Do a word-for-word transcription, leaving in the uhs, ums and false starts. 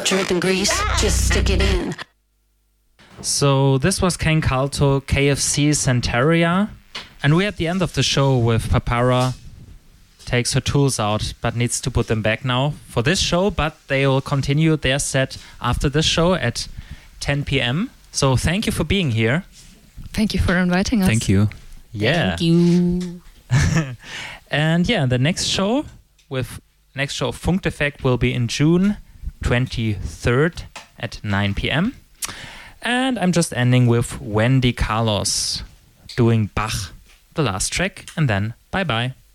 dripping grease, just stick it in. So this was Ken Calto, K F C Santeria. And we're at the end of the show with Papara takes her tools out but needs to put them back now for this show, but they will continue their set after this show at ten p.m. So thank you for being here. Thank you for inviting us. Thank you. Yeah. Thank you. And yeah, the next show with next show of Funkdefekt will be in June twenty-third at nine p.m. And I'm just ending with Wendy Carlos doing Bach, the last track, and then bye bye.